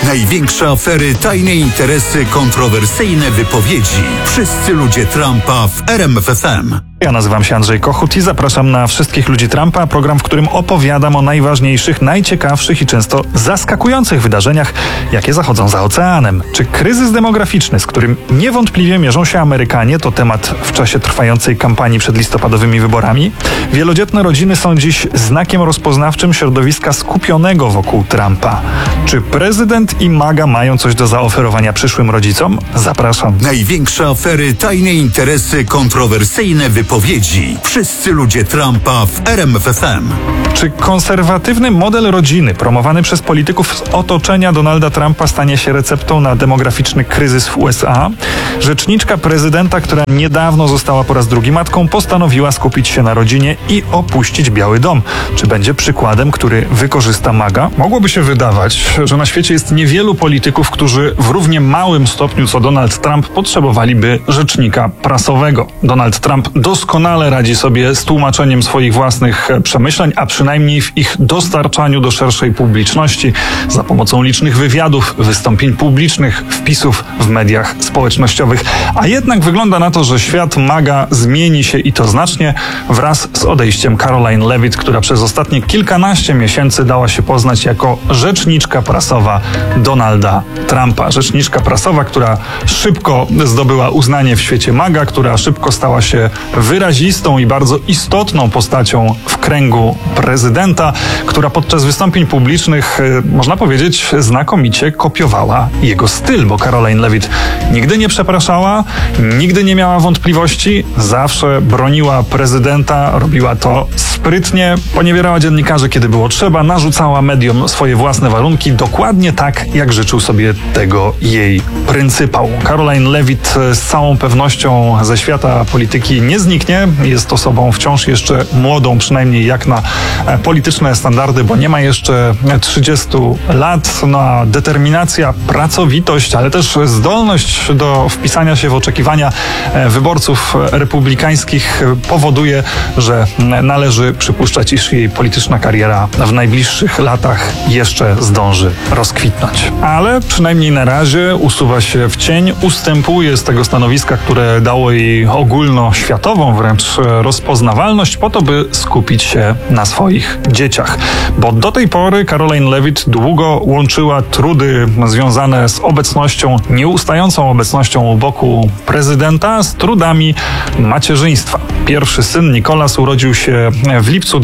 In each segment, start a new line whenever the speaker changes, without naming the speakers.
Największe afery, tajne interesy, kontrowersyjne wypowiedzi. Wszyscy ludzie Trumpa w RMF FM.
Ja nazywam się Andrzej Kochut i zapraszam na Wszystkich ludzi Trumpa, program, w którym opowiadam o najważniejszych, najciekawszych i często zaskakujących wydarzeniach, jakie zachodzą za oceanem. Czy kryzys demograficzny, z którym niewątpliwie mierzą się Amerykanie, to temat w czasie trwającej kampanii przed listopadowymi wyborami? Wielodzietne rodziny są dziś znakiem rozpoznawczym środowiska skupionego wokół Trumpa. Czy prezydent i MAGA mają coś do zaoferowania przyszłym rodzicom? Zapraszam.
Największe afery, tajne interesy, kontrowersyjne wypowiedzi. Wszyscy ludzie Trumpa w RMF FM.
Czy konserwatywny model rodziny promowany przez polityków z otoczenia Donalda Trumpa stanie się receptą na demograficzny kryzys w USA? Rzeczniczka prezydenta, która niedawno została po raz drugi matką, postanowiła skupić się na rodzinie i opuścić Biały Dom. Czy będzie przykładem, który wykorzysta MAGA? Mogłoby się wydawać, że na świecie jest niewielu polityków, którzy w równie małym stopniu co Donald Trump potrzebowaliby rzecznika prasowego. Donald Trump doskonale radzi sobie z tłumaczeniem swoich własnych przemyśleń, a przynajmniej w ich dostarczaniu do szerszej publiczności za pomocą licznych wywiadów, wystąpień publicznych, wpisów w mediach społecznościowych. A jednak wygląda na to, że świat MAGA zmieni się i to znacznie wraz z odejściem Karoline Leavitt, która przez ostatnie kilkanaście miesięcy dała się poznać jako rzeczniczka prasowa Donalda Trumpa. Rzeczniczka prasowa, która szybko zdobyła uznanie w świecie MAGA, która szybko stała się wyrazistą i bardzo istotną postacią w kręgu prezydenta, która podczas wystąpień publicznych, można powiedzieć, znakomicie kopiowała jego styl, bo Karoline Leavitt nigdy nie przepraszała, nigdy nie miała wątpliwości, zawsze broniła prezydenta, robiła to sprytnie, poniewierała dziennikarzy, kiedy było trzeba, narzucała mediom swoje własne warunki, dokładnie tak, jak życzył sobie tego jej pryncypał. Karoline Leavitt z całą pewnością ze świata polityki nie zniknie, jest osobą wciąż jeszcze młodą, przynajmniej jak na polityczne standardy, bo nie ma jeszcze 30 lat. No a determinacja, pracowitość, ale też zdolność do wpisania się w oczekiwania wyborców republikańskich powoduje, że należy przypuszczać, iż jej polityczna kariera w najbliższych latach jeszcze zdąży rozkwitnąć. Ale przynajmniej na razie usuwa się w cień, ustępuje z tego stanowiska, które dało jej ogólnoświatową wręcz rozpoznawalność po to, by skupić się na swoich dzieciach. Bo do tej pory Karoline Leavitt długo łączyła trudy związane z obecnością, nieustającą obecnością u boku prezydenta z trudami macierzyństwa. Pierwszy syn, Nicholas, urodził się w lipcu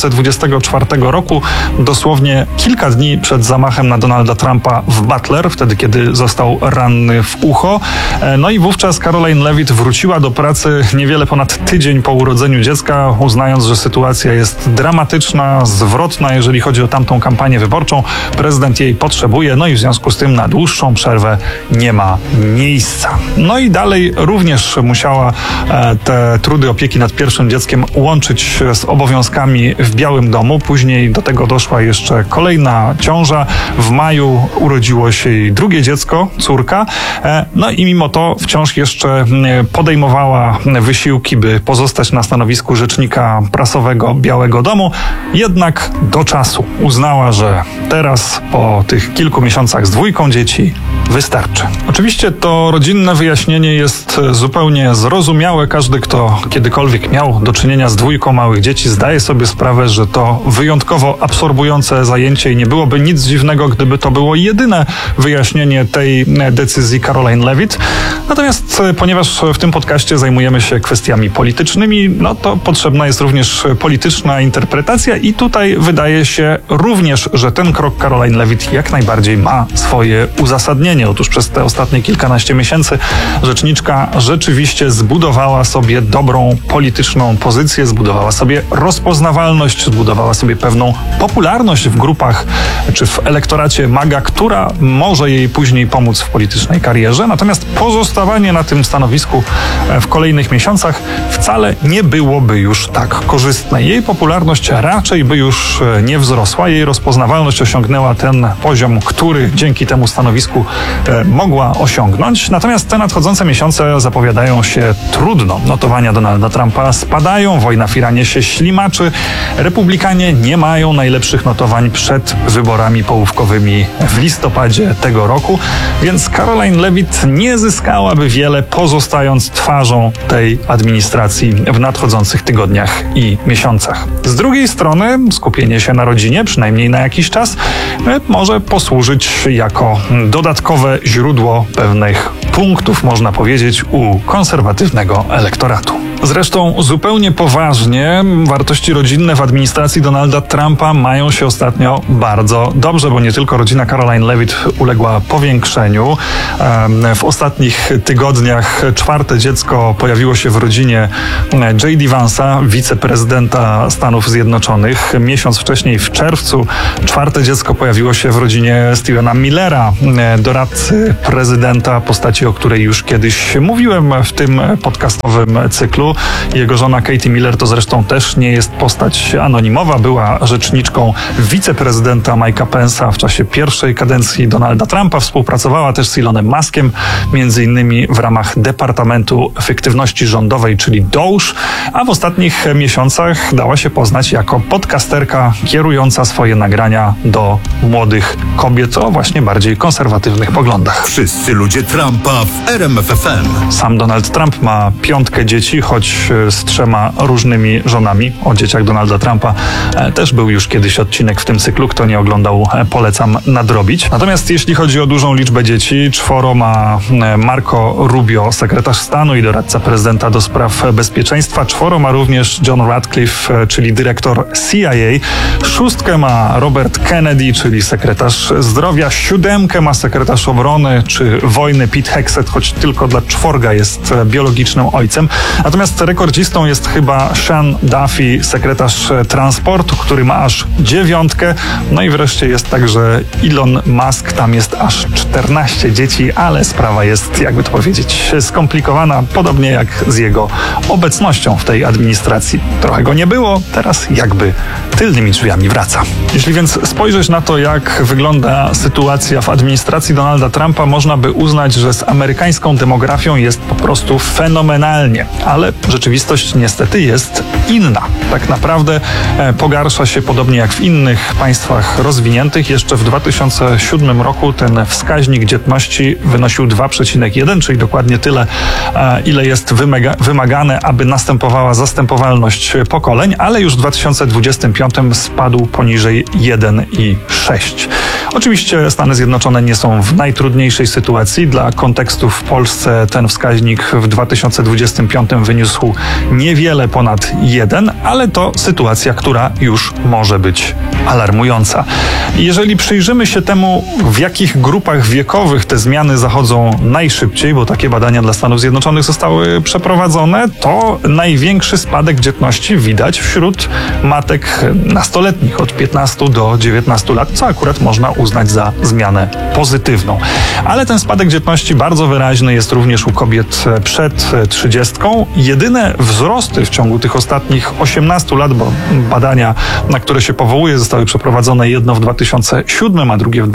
2024 roku, dosłownie kilka dni przed zamachem na Donalda Trumpa w Butler, wtedy kiedy został ranny w ucho. No i wówczas Karoline Leavitt wróciła do pracy niewiele ponad tydzień po urodzeniu dziecka, uznając, że sytuacja jest dramatyczna, zwrotna, jeżeli chodzi o tamtą kampanię wyborczą. Prezydent jej potrzebuje, no i w związku z tym na dłuższą przerwę nie ma miejsca. No i dalej również musiała te trudy opieki nad pierwszym dzieckiem łączyć z obowiązkami w Białym Domu. Później do tego doszła jeszcze kolejna ciąża. W maju urodziło się jej drugie dziecko, córka. No i mimo to wciąż jeszcze podejmowała wysiłki, by pozostać na stanowisku rzecznika prasowego Białego Domu. Jednak do czasu uznała, że teraz po tych kilku miesiącach z dwójką dzieci wystarczy. Oczywiście to rodzinne wyjaśnienie jest zupełnie zrozumiałe. Każdy, kto kiedykolwiek miał do czynienia z dwójką małych dzieci, zdaje sobie sprawę, że to wyjątkowo absorbujące zajęcie i nie byłoby nic dziwnego, gdyby to było jedyne wyjaśnienie tej decyzji Karoline Leavitt. Natomiast ponieważ w tym podcaście zajmujemy się kwestiami politycznymi, no to potrzebna jest również polityczna interpretacja i tutaj wydaje się również, że ten krok Karoline Leavitt jak najbardziej ma swoje uzasadnienie. Otóż przez te ostatnie kilkanaście miesięcy rzeczniczka rzeczywiście zbudowała sobie dobrą polityczną pozycję, zbudowała sobie rozpoznawalność, zbudowała sobie pewną popularność w grupach czy w elektoracie MAGA, która może jej później pomóc w politycznej karierze. Natomiast pozostawanie na tym stanowisku w kolejnych miesiącach wcale nie byłoby już tak korzystne. Jej popularność raczej by już nie wzrosła. Jej rozpoznawalność osiągnęła ten poziom, który dzięki temu stanowisku mogła osiągnąć. Natomiast te nadchodzące miesiące zapowiadają się trudno. Notowania Donalda Trumpa spadają, wojna w Iranie się ślimaczy. Republikanie nie mają najlepszych notowań przed wyborami połówkowymi w listopadzie tego roku, więc Caroline Leavitt nie zyskałaby wiele, pozostając twarzą tej administracji w nadchodzących tygodniach i miesiącach. Z drugiej strony skupienie się na rodzinie, przynajmniej na jakiś czas, może posłużyć jako dodatkowe źródło pewnych punktów, można powiedzieć, u konserwatywnego elektoratu. Zresztą zupełnie poważnie wartości rodzinne w administracji Donalda Trumpa mają się ostatnio bardzo dobrze, bo nie tylko rodzina Caroline Leavitt uległa powiększeniu. W ostatnich tygodniach 4. dziecko pojawiło się w rodzinie J.D. Vance'a, wiceprezydenta Stanów Zjednoczonych. Miesiąc wcześniej, w czerwcu, 4. dziecko pojawiło się w rodzinie Stephena Millera, doradcy prezydenta, postaci, o której już kiedyś mówiłem w tym podcastowym cyklu. Jego żona Katie Miller to zresztą też nie jest postać anonimowa. Była rzeczniczką wiceprezydenta Mike'a Pence'a w czasie pierwszej kadencji Donalda Trumpa. Współpracowała też z Elonem Muskiem, między innymi w ramach Departamentu Efektywności Rządowej, czyli DOGE, a w ostatnich miesiącach dała się poznać jako podcasterka kierująca swoje nagrania do młodych kobiet o właśnie bardziej konserwatywnych poglądach.
Wszyscy ludzie Trumpa w RMF FM.
Sam Donald Trump ma 5 dzieci, choć z 3 różnymi żonami. O dzieciach Donalda Trumpa też był już kiedyś odcinek w tym cyklu. Kto nie oglądał, polecam nadrobić. Natomiast jeśli chodzi o dużą liczbę dzieci, 4 ma Marco Rubio, sekretarz stanu i doradca prezydenta do spraw bezpieczeństwa. 4 ma również John Ratcliffe, czyli dyrektor CIA. 6 ma Robert Kennedy, czyli sekretarz zdrowia. 7 ma sekretarz obrony czy wojny Pete Hegseth, choć tylko dla 4 jest biologicznym ojcem. Natomiast rekordzistą jest chyba Sean Duffy, sekretarz transportu, który ma aż 9. No i wreszcie jest także Elon Musk, tam jest aż 14 dzieci, ale sprawa jest, jakby to powiedzieć, skomplikowana, podobnie jak z jego obecnością w tej administracji. Trochę go nie było, teraz jakby tylnymi drzwiami wraca. Jeśli więc spojrzeć na to, jak wygląda sytuacja w administracji Donalda Trumpa, można by uznać, że z amerykańską demografią jest po prostu fenomenalnie, ale rzeczywistość niestety jest inna. Tak naprawdę pogarsza się podobnie jak w innych państwach rozwiniętych. Jeszcze w 2007 roku ten wskaźnik dzietności wynosił 2,1, czyli dokładnie tyle, ile jest wymagane, aby następowała zastępowalność pokoleń, ale już w 2025 spadł poniżej 1,6. Oczywiście Stany Zjednoczone nie są w najtrudniejszej sytuacji. Dla kontekstu w Polsce ten wskaźnik w 2025 wyniósł niewiele ponad 1, ale to sytuacja, która już może być alarmująca. Jeżeli przyjrzymy się temu, w jakich grupach wiekowych te zmiany zachodzą najszybciej, bo takie badania dla Stanów Zjednoczonych zostały przeprowadzone, to największy spadek dzietności widać wśród matek nastoletnich od 15 do 19 lat, co akurat można uznać za zmianę pozytywną. Ale ten spadek dzietności bardzo wyraźny jest również u kobiet przed 30. Jedyne wzrosty w ciągu tych ostatnich 18 lat, bo badania, na które się powołuje, zostały przeprowadzone jedno w 2007, a drugie w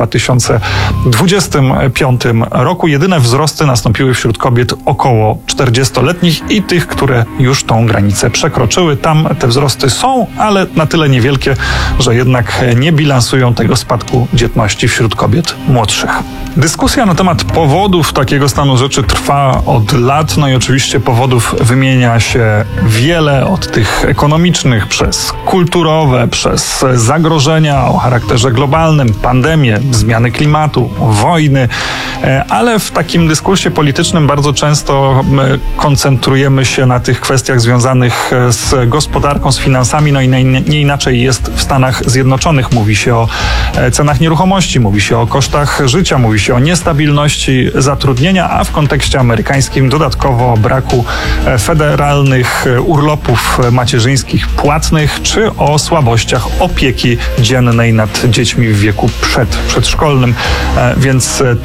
2025 roku. Jedyne wzrosty nastąpiły wśród kobiet około 40-letnich i tych, które już tą granicę przekroczyły. Tam te wzrosty są, ale na tyle niewielkie, że jednak nie bilansują tego spadku dzietności wśród kobiet młodszych. Dyskusja na temat powodów takiego stanu rzeczy trwa od lat, no i oczywiście powodów wymienia się wiele, od tych ekonomicznych przez kulturowe, przez zagrożenia o charakterze globalnym, pandemie, zmiany klimatu, wojny, ale w takim dyskursie politycznym bardzo często koncentrujemy się na tych kwestiach związanych z gospodarką, z finansami, no i nie inaczej jest w Stanach Zjednoczonych. Mówi się o cenach nieruchomości, mówi się o kosztach życia, mówi się o niestabilności zatrudnienia, a w kontekście amerykańskim dodatkowo o braku federalnych urlopów macierzyńskich płatnych, czy o słabościach opieki dziennej nad dziećmi w wieku przedszkolnym. Więc te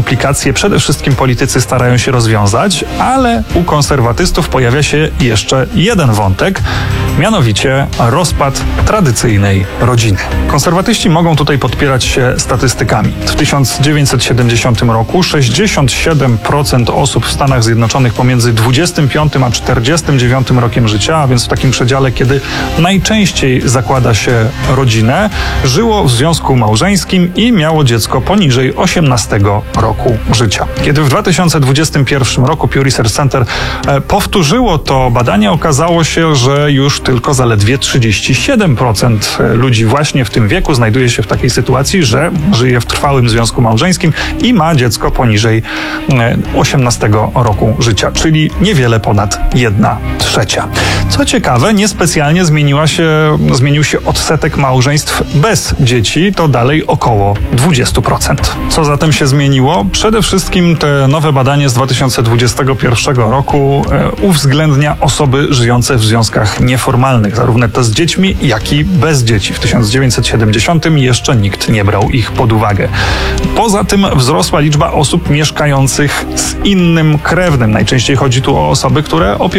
komplikacje przede wszystkim politycy starają się rozwiązać, ale u konserwatystów pojawia się jeszcze jeden wątek, mianowicie rozpad tradycyjnej rodziny. Konserwatyści mogą tutaj podpierać się statystykami. W 1970 roku 67% osób w Stanach Zjednoczonych pomiędzy 25 a 49 rokiem życia, a więc w takim przedziale, kiedy najczęściej zakłada się rodzinę, żyło w związku małżeńskim i miało dziecko poniżej 18 roku życia. Kiedy w 2021 roku Pew Research Center powtórzyło to badanie, okazało się, że już tylko zaledwie 37% ludzi właśnie w tym wieku znajduje się w takiej sytuacji, że żyje w trwałym związku małżeńskim i ma dziecko poniżej 18 roku życia, czyli niewiele ponad 1/3. Co ciekawe, niespecjalnie zmienił się odsetek małżeństw bez dzieci, to dalej około 20%. Co zatem się zmieniło? Przede wszystkim te nowe badanie z 2021 roku uwzględnia osoby żyjące w związkach nieformalnych, zarówno te z dziećmi, jak i bez dzieci. W 1970 jeszcze nikt nie brał ich pod uwagę. Poza tym wzrosła liczba osób mieszkających z innym krewnym. Najczęściej chodzi tu o osoby, które opiekują